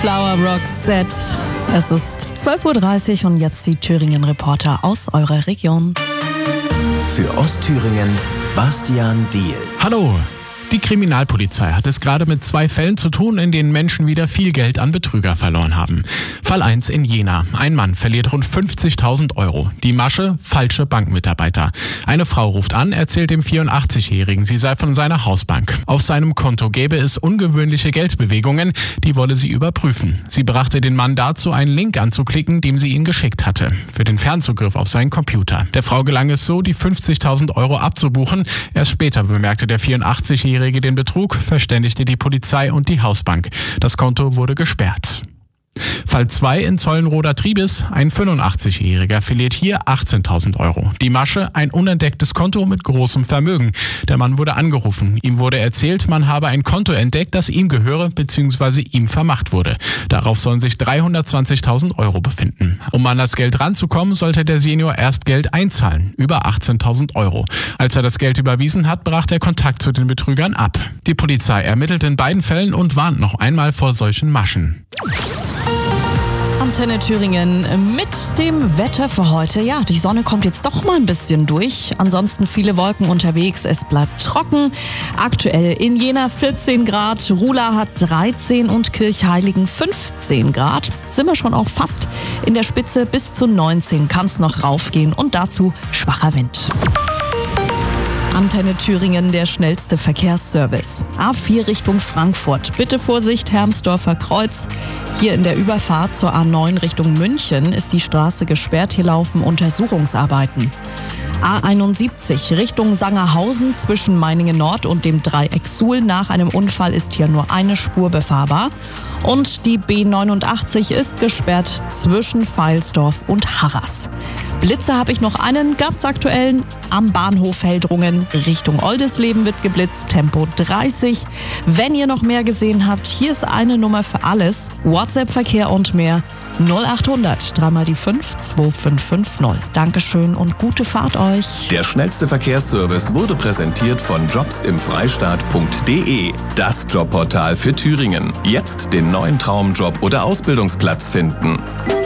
Flower Roxette. Es ist 12.30 Uhr und jetzt die Thüringen-Reporter aus eurer Region. Für Ostthüringen, Bastian Diehl. Hallo! Die Kriminalpolizei hat es gerade mit 2 Fällen zu tun, in denen Menschen wieder viel Geld an Betrüger verloren haben. Fall 1 in Jena. Ein Mann verliert rund 50.000 Euro. Die Masche, falsche Bankmitarbeiter. Eine Frau ruft an, erzählt dem 84-Jährigen, sie sei von seiner Hausbank. Auf seinem Konto gäbe es ungewöhnliche Geldbewegungen, die wolle sie überprüfen. Sie brachte den Mann dazu, einen Link anzuklicken, dem sie ihn geschickt hatte, für den Fernzugriff auf seinen Computer. Der Frau gelang es so, die 50.000 Euro abzubuchen. Erst später bemerkte der 84-Jährige den Betrug, verständigte die Polizei und die Hausbank. Das Konto wurde gesperrt. Fall 2 in Zollenroda-Triebes. Ein 85-Jähriger verliert hier 18.000 Euro. Die Masche, ein unentdecktes Konto mit großem Vermögen. Der Mann wurde angerufen. Ihm wurde erzählt, man habe ein Konto entdeckt, das ihm gehöre bzw. ihm vermacht wurde. Darauf sollen sich 320.000 Euro befinden. Um an das Geld ranzukommen, sollte der Senior erst Geld einzahlen, über 18.000 Euro. Als er das Geld überwiesen hat, brach der Kontakt zu den Betrügern ab. Die Polizei ermittelt in beiden Fällen und warnt noch einmal vor solchen Maschen. Antenne Thüringen mit dem Wetter für heute. Ja, die Sonne kommt jetzt doch mal ein bisschen durch. Ansonsten viele Wolken unterwegs. Es bleibt trocken. Aktuell in Jena 14 Grad, Ruhla hat 13 und Kirchheiligen 15 Grad. Sind wir schon auch fast in der Spitze. Bis zu 19 kann es noch raufgehen und dazu schwacher Wind. Antenne Thüringen, der schnellste Verkehrsservice. A4 Richtung Frankfurt. Bitte Vorsicht, Hermsdorfer Kreuz. Hier in der Überfahrt zur A9 Richtung München ist die Straße gesperrt. Hier laufen Untersuchungsarbeiten. A71 Richtung Sangerhausen zwischen Meiningen Nord und dem Dreieck Suhl. Nach einem Unfall ist hier nur eine Spur befahrbar. Und die B89 ist gesperrt zwischen Veilsdorf und Harras. Blitze habe ich noch einen ganz aktuellen. Am Bahnhof Heldrungen Richtung Oldisleben wird geblitzt, Tempo 30. Wenn ihr noch mehr gesehen habt, hier ist eine Nummer für alles. WhatsApp-Verkehr und mehr 0800 3 mal die 5 2550. Dankeschön und gute Fahrt euch. Der schnellste Verkehrsservice wurde präsentiert von jobsimfreistaat.de. Das Jobportal für Thüringen. Jetzt den neuen Traumjob oder Ausbildungsplatz finden.